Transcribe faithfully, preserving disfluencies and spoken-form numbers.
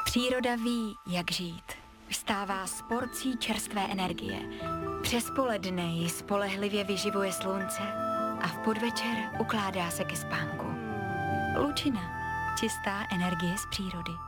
Příroda ví, jak žít. Vstává s porcí čerstvé energie. Přes poledne ji spolehlivě vyživuje slunce a v podvečer ukládá se ke spánku. Lučina. Čistá energie z přírody.